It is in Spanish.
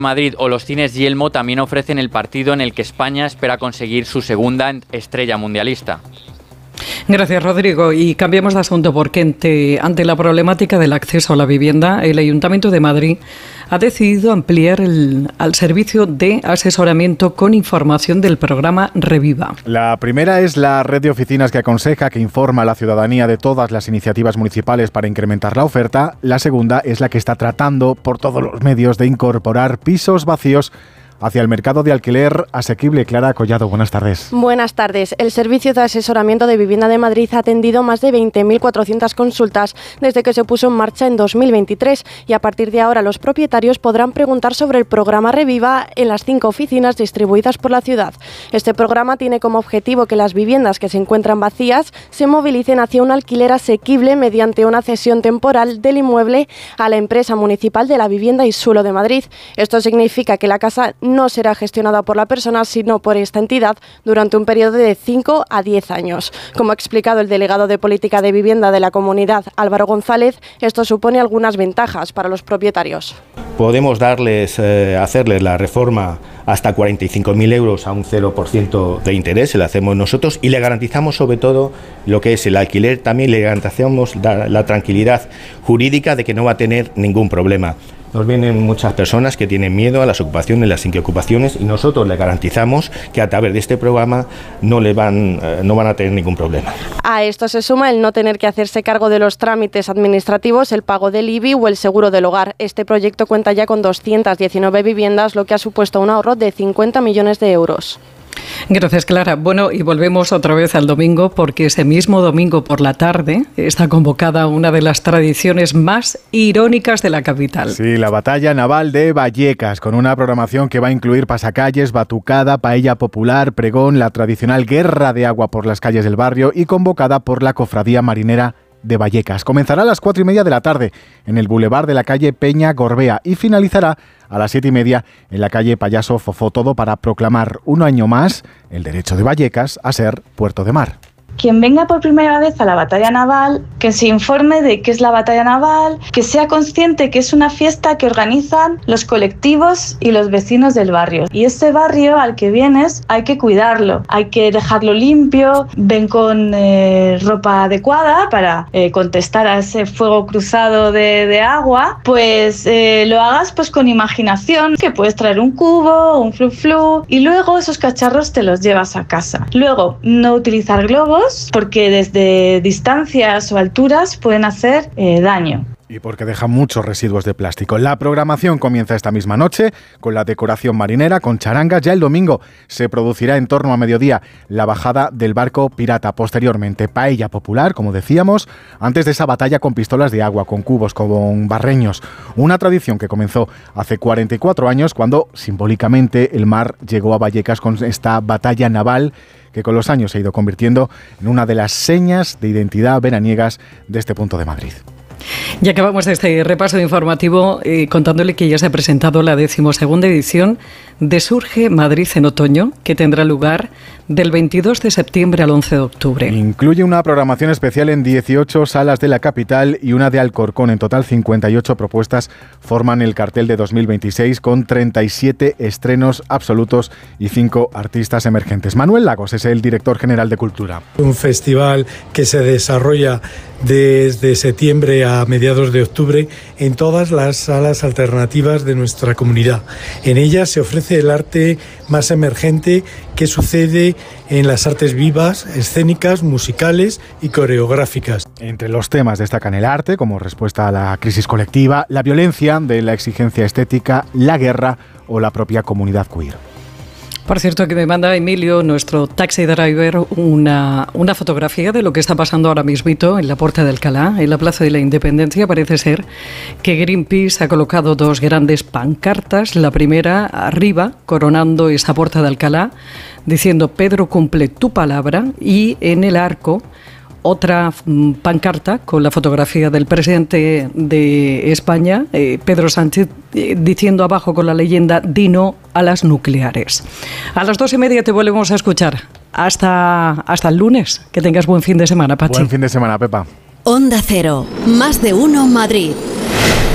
Madrid o los cines Yelmo también ofrecen el partido en el que España espera conseguir su segunda estrella mundialista. Gracias, Rodrigo. Y cambiamos de asunto porque ante la problemática del acceso a la vivienda, el Ayuntamiento de Madrid ha decidido ampliar al servicio de asesoramiento con información del programa Reviva. La primera es la red de oficinas que aconseja, que informa a la ciudadanía de todas las iniciativas municipales para incrementar la oferta. La segunda es la que está tratando por todos los medios de incorporar pisos vacíos hacia el mercado de alquiler asequible. Clara Collado, buenas tardes. Buenas tardes. El Servicio de Asesoramiento de Vivienda de Madrid ha atendido más de 20.400 consultas desde que se puso en marcha en 2023 y a partir de ahora los propietarios podrán preguntar sobre el programa Reviva en las 5 oficinas distribuidas por la ciudad. Este programa tiene como objetivo que las viviendas que se encuentran vacías se movilicen hacia un alquiler asequible mediante una cesión temporal del inmueble a la empresa municipal de la vivienda y suelo de Madrid. Esto significa que la casa no será gestionada por la persona, sino por esta entidad durante un periodo de 5 a 10 años. Como ha explicado el delegado de Política de Vivienda de la comunidad, Álvaro González, esto supone algunas ventajas para los propietarios. Podemos hacerles la reforma hasta 45.000 euros a un 0% de interés, se la hacemos nosotros y le garantizamos sobre todo lo que es el alquiler, también le garantizamos la tranquilidad jurídica de que no va a tener ningún problema. Nos vienen muchas personas que tienen miedo a las ocupaciones, las inquiocupaciones, y nosotros les garantizamos que a través de este programa no van a tener ningún problema. A esto se suma el no tener que hacerse cargo de los trámites administrativos, el pago del IBI o el seguro del hogar. Este proyecto cuenta ya con 219 viviendas, lo que ha supuesto un ahorro de 50 millones de euros. Gracias, Clara. Bueno, y volvemos otra vez al domingo porque ese mismo domingo por la tarde está convocada una de las tradiciones más irónicas de la capital. Sí, la batalla naval de Vallecas, con una programación que va a incluir pasacalles, batucada, paella popular, pregón, la tradicional guerra de agua por las calles del barrio y convocada por la Cofradía Marinera de Vallecas. Comenzará a las 4:30 de la tarde en el bulevar de la calle Peña Gorbea y finalizará a las 7:30 en la calle Payaso Fofó, todo para proclamar un año más el derecho de Vallecas a ser puerto de mar. Quien venga por primera vez a la batalla naval, que se informe de qué es la batalla naval, que sea consciente que es una fiesta que organizan los colectivos y los vecinos del barrio. Y ese barrio al que vienes hay que cuidarlo, hay que dejarlo limpio, ven con ropa adecuada para contestar a ese fuego cruzado de agua, pues lo hagas pues con imaginación, que puedes traer un cubo, un flu y luego esos cacharros te los llevas a casa. Luego, no utilizar globos, porque desde distancias o alturas pueden hacer daño. Y porque deja muchos residuos de plástico. La programación comienza esta misma noche con la decoración marinera, con charangas. Ya el domingo se producirá en torno a mediodía la bajada del barco pirata. Posteriormente, paella popular, como decíamos, antes de esa batalla con pistolas de agua, con cubos, con barreños. Una tradición que comenzó hace 44 años cuando simbólicamente el mar llegó a Vallecas con esta batalla naval que con los años se ha ido convirtiendo en una de las señas de identidad veraniegas de este punto de Madrid. Y acabamos este repaso informativo contándole que ya se ha presentado la 12ª edición de Surge Madrid en Otoño, que tendrá lugar del 22 de septiembre al 11 de octubre. Incluye una programación especial en 18 salas de la capital y una de Alcorcón. En total, 58 propuestas forman el cartel de 2026 con 37 estrenos absolutos y 5 artistas emergentes. Manuel Lagos es el director general de Cultura. Un festival que se desarrolla desde septiembre a mediados de octubre en todas las salas alternativas de nuestra comunidad. En ellas se ofrece el arte más emergente que sucede en las artes vivas, escénicas, musicales y coreográficas. Entre los temas destacan el arte como respuesta a la crisis colectiva, la violencia de la exigencia estética, la guerra o la propia comunidad queer. Por cierto, que me manda Emilio, nuestro taxi driver, una fotografía de lo que está pasando ahora mismito en la Puerta de Alcalá, en la Plaza de la Independencia. Parece ser que Greenpeace ha colocado 2 grandes pancartas. La primera arriba, coronando esa Puerta de Alcalá, diciendo Pedro cumple tu palabra, y en el arco otra pancarta con la fotografía del presidente de España, Pedro Sánchez, diciendo abajo con la leyenda "Di no a las nucleares". A las 2:30 te volvemos a escuchar. Hasta el lunes. Que tengas buen fin de semana, Pachi. Buen fin de semana, Pepa. Onda Cero, más de uno Madrid.